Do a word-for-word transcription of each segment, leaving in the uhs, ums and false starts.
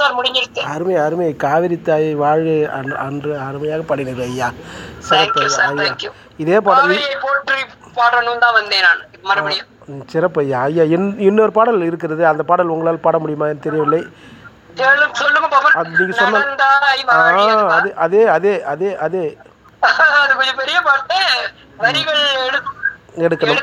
Sir முடிஞ்சிருச்சு. அருமை அருமை. காவிரி தாயை வாழ் அன்று அருமையாக பாடினீர்கள் ஐயா. சிறப்பு ஐயா. இதே பாடல் போற்றி பாடணும் தான் வந்தேன் நான் மறுபடியும். சிறப்பு ஐயா. ஐயா இன்னொரு பாடல் இருக்கிறது, அந்த பாடல் உங்களால் பாட முடியுமா தெரியவில்லை. நீங்க சொன்ன அதே அதே அதே அதே கொஞ்சம் பெரிய பாட்டு, வரிகள் எடுக்கணும்.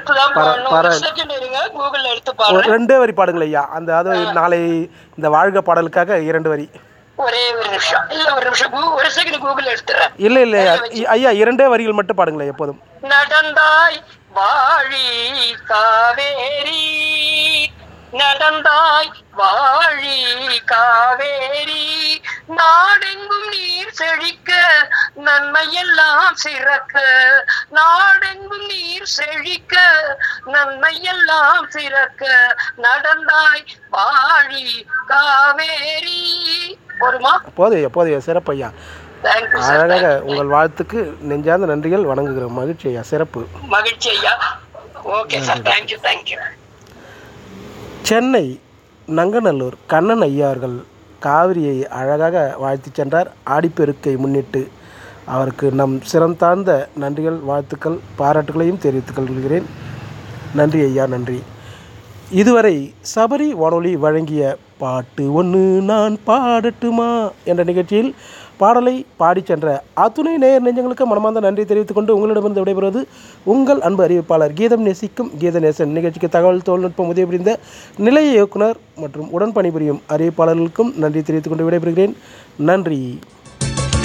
ரெண்டே வரி பாடுங்கள் ஐயா. அந்த அதாவது நாளை இந்த வாழ்க பாடலுக்காக இரண்டு வரி. ஒரே ஒரு நிமிஷம் இல்ல ஒரு நிமிஷம் ஒரு செகண்ட் கூகுள் எடுத்துறேன். இல்ல இல்ல ஐயா, இரண்டே வரிகள் மட்டும் பாடுங்களேன் எப்போதும். நடந்தாய் வாழி காவேரி, நடந்தாய் வாழி காவேரி, நாடெங்கும் நீர் செழிக்க நன்மையெல்லாம் சிறக்க, நாடெங்கும் நீர் செழிக்க நன்மையெல்லாம் சிறக்க, நடந்தாய் வாழி காவேரி. போதுமா? போதையா போதையா. சிறப்பையா. அழகாக உங்கள் வாழ்த்துக்கு நெஞ்சார்ந்த நன்றிகள் வணங்குகிறோம். மகிழ்ச்சி ஐயா. சிறப்பு. மகிழ்ச்சி ஐயா. Okay sir. Thank you thank you. Chennai Nanganallur Kannan ஐயா அவர்கள் காவிரியை அழகாக வாழ்த்தி சென்றார். ஆடிப்பெருக்கை முன்னிட்டு அவருக்கு நம் சிரம் தாழ்ந்த நன்றிகள், வாழ்த்துக்கள், பாராட்டுகளையும் தெரிவித்துக் கொள்கிறேன். நன்றி ஐயா, நன்றி. இதுவரை சபரி வானொலி வழங்கிய பாட்டு ஒன்று நான் பாடட்டுமா என்ற நிகழ்ச்சியில் பாடலை பாடி சென்ற அத்துணை நேயர் நெஞ்சங்களுக்கு மனமார்ந்த நன்றி தெரிவித்துக் கொண்டு உங்களிடமிருந்து விடைபெறுவது உங்கள் அன்பு அறிவிப்பாளர் கீதம் நேசிக்கும் கீதநேசன். நிகழ்ச்சிக்கு தகவல் தொழில்நுட்பம் உதவி புரிந்த நிலைய இயக்குனர் மற்றும் உடன் பணிபுரியும் அறிவிப்பாளர்களுக்கும் நன்றி தெரிவித்துக் கொண்டு விடைபெறுகிறேன். நன்றி.